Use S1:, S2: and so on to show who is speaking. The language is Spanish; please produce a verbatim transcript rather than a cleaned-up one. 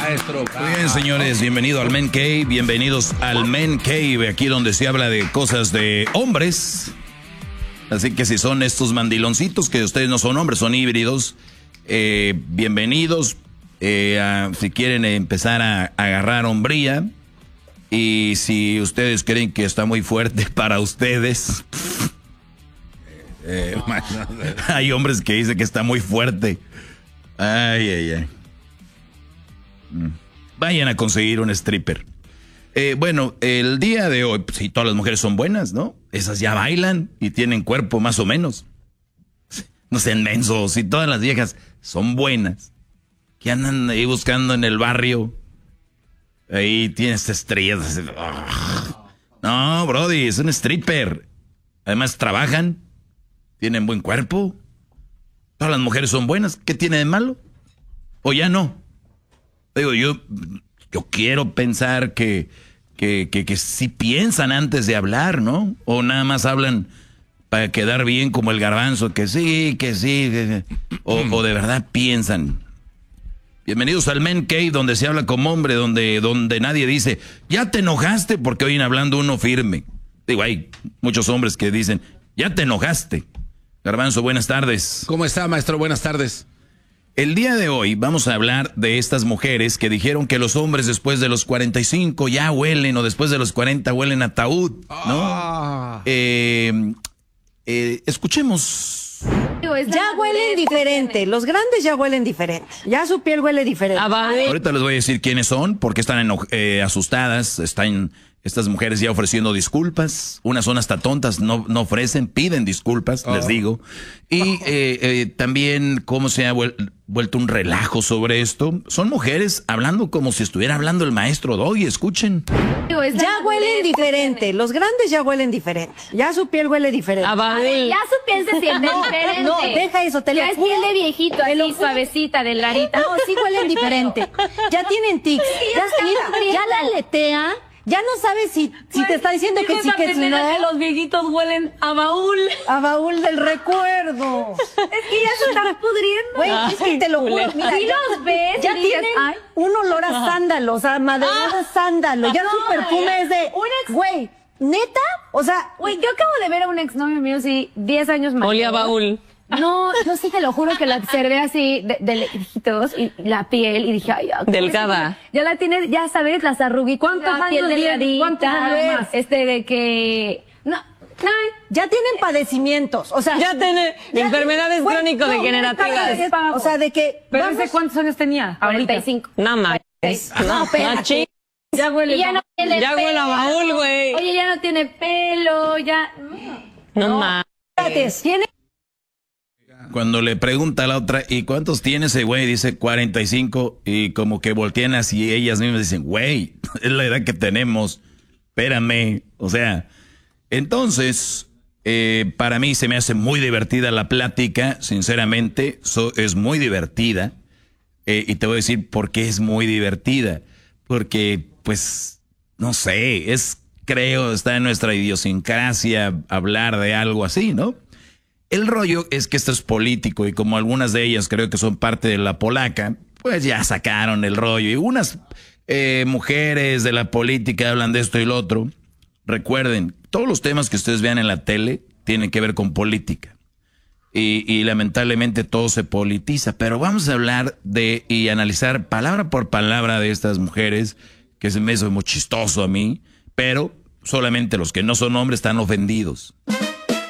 S1: Maestro.
S2: Muy bien, señores, bienvenido al Men Cave, bienvenidos al Men Cave, aquí donde se habla de cosas de hombres. Así que si son estos mandiloncitos, que ustedes no son hombres, son híbridos, eh, bienvenidos. Eh, a, si quieren empezar a, a agarrar hombría, y si ustedes creen que está muy fuerte para ustedes, eh, hay hombres que dicen que está muy fuerte. Ay, ay, ay. Vayan a conseguir un stripper. Eh, bueno, el día de hoy, pues, sí, todas las mujeres son buenas, ¿no? Esas ya bailan y tienen cuerpo más o menos. No sean mensos, y todas las viejas son buenas. Que andan ahí buscando en el barrio. Ahí tienes estrellas. No, brody, es un stripper. Además trabajan, tienen buen cuerpo. Todas las mujeres son buenas. ¿Qué tiene de malo? ¿O ya no? Digo, yo, yo quiero pensar que, que, que, que sí piensan antes de hablar, ¿no? O nada más hablan para quedar bien como el garbanzo, que sí, que sí. Que, o, o de verdad piensan. Bienvenidos al Men Cave, donde se habla como hombre, donde, donde nadie dice, ya te enojaste, porque oyen hablando uno firme. Digo, hay muchos hombres que dicen, ya te enojaste. Garbanzo, buenas tardes.
S1: ¿Cómo está, maestro? Buenas tardes.
S2: El día de hoy vamos a hablar de estas mujeres que dijeron que los hombres después de los cuarenta y cinco ya huelen, o después de los cuarenta huelen a ataúd, ¿no? Ah. Eh, eh, escuchemos.
S3: Ya huelen diferente, los grandes ya huelen diferente, ya su piel huele diferente.
S2: Ah, vale. Ahorita les voy a decir quiénes son, porque están eh, asustadas, están estas mujeres ya ofreciendo disculpas, unas son hasta tontas, no, no ofrecen, piden disculpas, oh. les digo. Y eh, eh, también cómo se ha vuel vuelto un relajo sobre esto. Son mujeres hablando como si estuviera hablando el maestro Doggy, escuchen.
S3: Ya huelen diferente, los grandes ya huelen diferente, ya su piel huele diferente.
S4: Ah, vale. Ya su piel se siente
S3: no,
S4: diferente.
S3: No, deja eso, te lo
S4: Ya es piel de viejito, así suavecita, de larita.
S3: No, sí huelen diferente. Ya tienen tics. Ya, mira, ya la aletea. Ya no sabes si, si pues, te está diciendo que sí, que no.
S4: Que los viejitos huelen a baúl.
S3: A baúl del recuerdo.
S4: Es que ya se están pudriendo.
S3: Güey, es que te lo juro. Mira,
S4: si los ves,
S3: ya tienen ay. un olor a sándalo, o sea, madreado de sándalo. Ya no, su perfume es de... Güey, ¿neta? O sea...
S4: Güey, yo acabo de ver a un exnovio mío, sí, diez años más.
S5: Olía a baúl.
S4: No, yo sí te lo juro que la observé así de, de lejitos y la piel y dije, ay, ya,
S5: delgada.
S4: Ya la tiene, ya sabes, las arruguitas.
S3: ¿Cuántos años
S4: tiene? ¿Cuántos años? Este de que no, no,
S3: ya tienen padecimientos, o sea,
S5: ya tiene ya enfermedades
S3: tiene,
S5: crónico-degenerativas.
S3: No, o sea, de que
S4: pero vamos, ¿cuántos años tenía?
S5: cuarenta y cinco. No más.
S3: No, espérate.
S4: Ya huele.
S5: Ya, no tiene ya huele a baúl, güey.
S4: Oye, ya no tiene pelo, ya
S5: no, no más.
S3: Tiene
S2: Cuando le pregunta a la otra, ¿y cuántos tiene ese güey? Dice cuarenta y cinco, y como que voltean así, ellas mismas dicen, güey, es la edad que tenemos, espérame. O sea, entonces, eh, para mí se me hace muy divertida la plática, sinceramente, so, es muy divertida, eh, y te voy a decir por qué es muy divertida, porque, pues, no sé, es, creo, está en nuestra idiosincrasia hablar de algo así, ¿no? El rollo es que esto es político, y como algunas de ellas creo que son parte de la polaca, pues ya sacaron el rollo. Y unas eh, mujeres de la política hablan de esto y lo otro. Recuerden, todos los temas que ustedes vean en la tele tienen que ver con política. Y, y lamentablemente todo se politiza. Pero vamos a hablar de y analizar palabra por palabra de estas mujeres, que se me hizo muy chistoso a mí, pero solamente los que no son hombres están ofendidos.